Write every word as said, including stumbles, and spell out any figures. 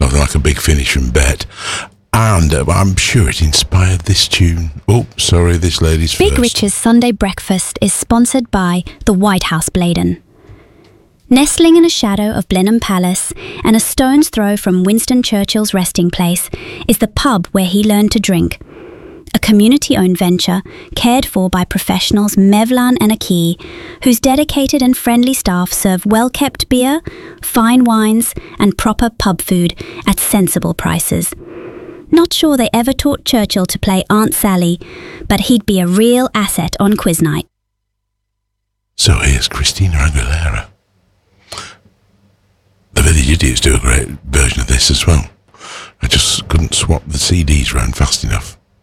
rather like a big finish from Bet. And uh, I'm sure it inspired this tune. Oh, sorry, this lady's Big first. Rich's Sunday Breakfast is sponsored by the White House Bladen. Nestling in a shadow of Blenheim Palace and a stone's throw from Winston Churchill's resting place is the pub where he learned to drink. A community-owned venture cared for by professionals Mevlan and Aki, whose dedicated and friendly staff serve well-kept beer, fine wines and proper pub food at sensible prices. Not sure they ever taught Churchill to play Aunt Sally, but he'd be a real asset on quiz night. So here's Christina Aguilera. The Village Idiots do a great version of this as well. I just couldn't swap the C Ds round fast enough.